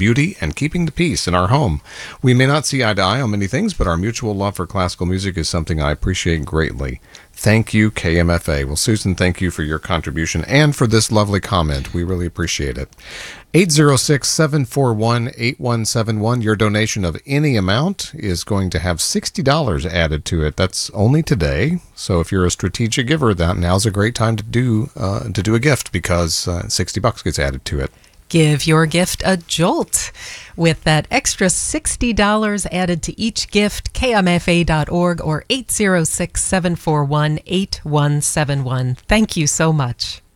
beauty and keeping the peace in our home. We may not see eye to eye on many things, but our mutual love for classical music is something I appreciate greatly. Thank you, KMFA. Well, Susan, thank you for your contribution and for this lovely comment. We really appreciate it. 806-741-8171. Your donation of any amount is going to have $60 added to it. That's only today. So if you're a strategic giver, now's a great time to do a gift because $60 gets added to it. Give your gift a jolt with that extra $60 added to each gift. KMFA.org or 806-741-8171. Thank you so much.